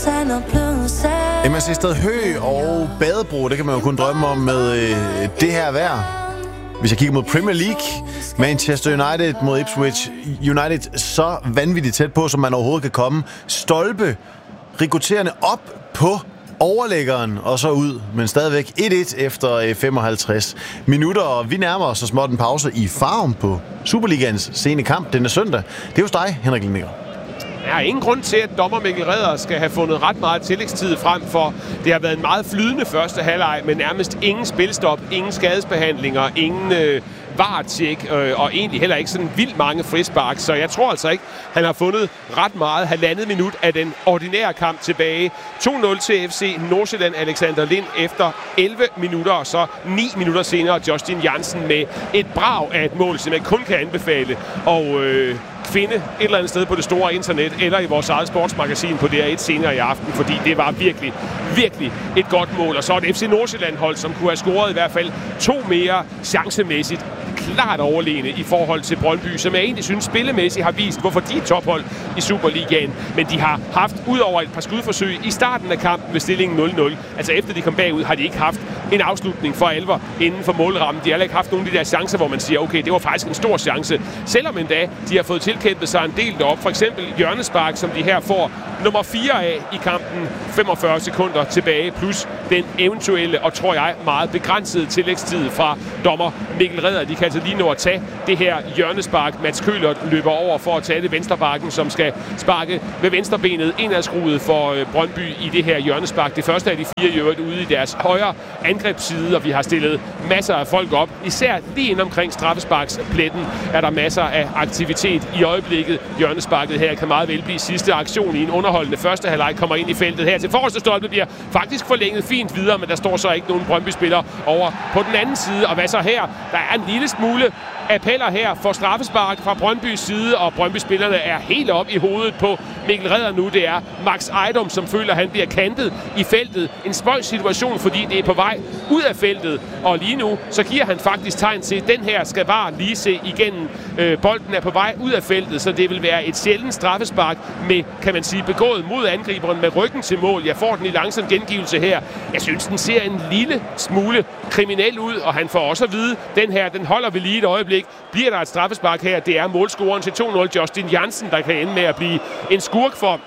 MSC Sted Hø og Badebro, det kan man jo kun drømme om med det her vejr. Hvis jeg kigger mod Premier League, Manchester United mod Ipswich United, så vanvittigt tæt på, som man overhovedet kan komme. Stolpe, rekrutterende op på overlæggeren og så ud, men stadigvæk 1-1 efter 55 minutter. Og vi nærmer os så småt en pause i Farum på Superligaens sene kamp denne søndag. Det er hos dig, Henrik Lindegger. Der er ingen grund til, at dommer Mikkel Redder skal have fundet ret meget tillægstid frem for. Det har været en meget flydende første halvleg med nærmest ingen spilstop, ingen skadesbehandlinger, ingen VAR-tjek og egentlig heller ikke sådan vildt mange frispark. Så jeg tror altså ikke, han har fundet ret meget. Halvandet minut af den ordinære kamp tilbage. 2-0 til FC Nordsjælland, Alexander Lind efter 11 minutter, og så 9 minutter senere Justin Jansen med et brag af et mål, som jeg kun kan anbefale. Og finde et eller andet sted på det store internet, eller i vores eget sportsmagasin på DR1 senere i aften, fordi det var virkelig, virkelig et godt mål. Og så et FC Nordsjælland-hold, som kunne have scoret i hvert fald 2 mere chancemæssigt. Klart overlegne i forhold til Brøndby, som jeg egentlig synes spillemæssigt har vist, hvorfor de er tophold i Superligaen. Men de har haft, ud over et par skudforsøg i starten af kampen ved stillingen 0-0, altså efter de kom bagud, har de ikke haft en afslutning for alvor inden for målrammen. De har heller ikke haft nogle af de der chancer, hvor man siger, okay, det var faktisk en stor chance. Selvom endda de har fået tilkæmpet sig en del derop. For eksempel hjørnespark, som de her får nummer 4 af i kampen, 45 sekunder tilbage, plus den eventuelle og, tror jeg, meget begrænsede tillægstid fra dommer Mikkel Redder. De kan altså lige nå at tage det her hjørnespark. Mats Køhlert løber over for at tage det venstrebakken, som skal sparke med venstrebenet indadskruet for Brøndby i det her hjørnespark. Det første af de 4 i øvrigt ude i deres højre angrebsside, og vi har stillet masser af folk op. Især lige inde omkring straffesparkspletten er der masser af aktivitet i øjeblikket. Hjørnesparket her kan meget vel blive sidste aktion i en underholdende første halvleg, kommer ind i feltet her til forreste stolpe, bliver faktisk forlænget fint videre, men der står så ikke nogen Brøndby-spiller over på den anden side. Og hvad så her? Der er en lille smule appeller her for straffespark fra Brøndbys side, og Brøndby-spillerne er helt op i hovedet på Mikkel Redder nu. Det er Max Ejdom, som føler, at han bliver kantet i feltet. En spøjs situation, fordi det er på vej ud af feltet, og lige nu så giver han faktisk tegn til, at den her skal bare lige se igennem. Bolden er på vej ud af feltet, så det vil være et sjældent straffespark med, kan man sige, begået mod angriberen med ryggen til mål. Jeg får den i langsom gengivelse her. Jeg synes, den ser en lille smule kriminel ud, og han får også at vide, den her, den holder vi lige et øjeblik. Bliver der et straffespark her? Det er målscoren til 2-0, Justin Jansen, der kan ende med at blive en skurk for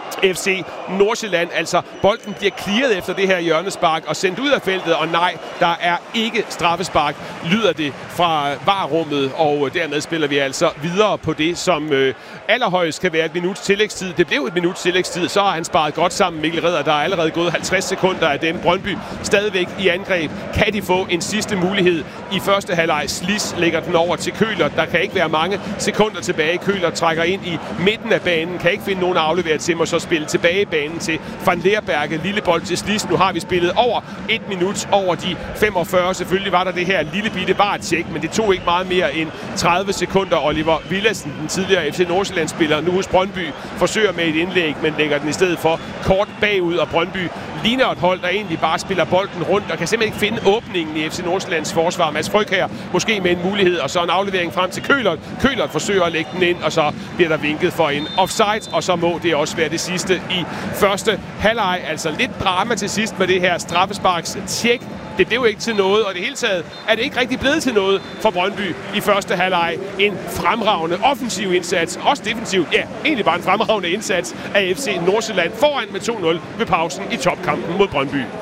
FC Nordsjælland. Altså, bolden bliver clearet efter det her hjørnespark og sendt ud af feltet, og nej, der er ikke straffespark, lyder det fra VAR-rummet, og dermed spiller vi altså videre på det, som allerhøjst kan være et minuts tillægstid. Det blev et minuts tillægstid, så har han sparet godt sammen, Mikkel Redder. Der er allerede gået 50 sekunder af dem. Brøndby stadigvæk i angreb. Kan de få en sidste mulighed i første halvleg? Slis lægger den over til Køhlert. Der kan ikke være mange sekunder tilbage. Køhlert trækker ind i midten af banen, kan ikke finde nogen at aflevere til, og så spille tilbage i banen til Van Leerberge. Lille bold til Slis. Nu har vi spillet over 1 minut over de 45. Selvfølgelig var der det her lille bitte VAR-tjek, men det tog ikke meget mere end 30 sekunder. Oliver Villadsen, den tidligere FC Nordsjælland-spiller, nu hos Brøndby, forsøger med et indlæg, men lægger den i stedet for kort bagud, og Brøndby ligner et hold, der egentlig bare spiller bolden rundt og kan simpelthen ikke finde åbningen i FC Nordsjællands forsvar. Mads Fryg her måske med en mulighed, og så en aflevering frem til Køhlert. Køhlert forsøger at lægge den ind, og så bliver der vinket for en offside, og så må det også være det sidste i første halvleg. Altså lidt drama til sidst med det her straffesparks tjek. Det blev ikke til noget, og det hele taget er det ikke rigtig blevet til noget for Brøndby i første halvleg. En fremragende offensiv indsats, også defensivt, ja, egentlig bare en fremragende indsats af FC Nordsjælland foran med 2-0 ved pausen i topkampen mod Brøndby.